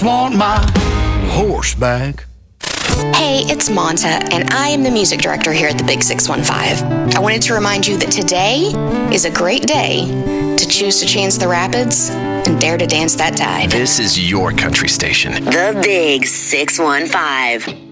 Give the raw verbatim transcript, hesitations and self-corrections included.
Want my horse back. Hey, it's Monta, and I am the music director here at the Big six one five. I wanted to remind you that today is a great day to choose to chance the rapids and dare to dance that tide. This is your country station. The Big six one five.